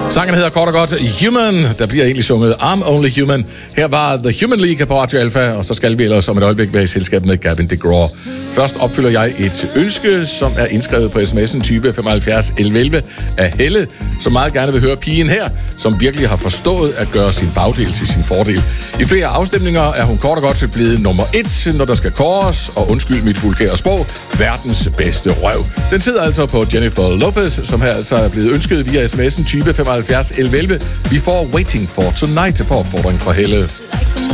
Sangen hedder kort og godt Human. Der bliver egentlig sunget I'm Only Human. Her var The Human League på Radio Alpha, og så skal vi ellers om et øjeblik være i selskab med Gavin DeGraw. Først opfylder jeg et ønske, som er indskrevet på sms'en type 75 1111 af Helle, som meget gerne vil høre pigen her, som virkelig har forstået at gøre sin bagdel til sin fordel. I flere afstemninger er hun kort og godt blevet nummer 1, når der skal kåres, og undskyld mit vulgære sprog, verdens bedste røv. Den sidder altså på Jennifer Lopez, som her altså er blevet ønsket via sms'en type 75 1111. Vi får Waiting for Tonight på opfordring fra Helle.